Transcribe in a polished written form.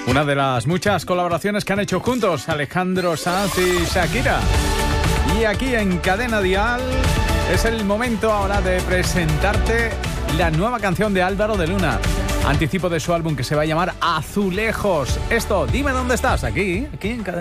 Una de las muchas colaboraciones que han hecho juntos Alejandro Sanz y Shakira. Y aquí en Cadena Dial es el momento ahora de presentarte la nueva canción de Álvaro de Luna. Anticipo de su álbum que se va a llamar Azulejos. Esto, dime dónde estás, aquí en Cadena.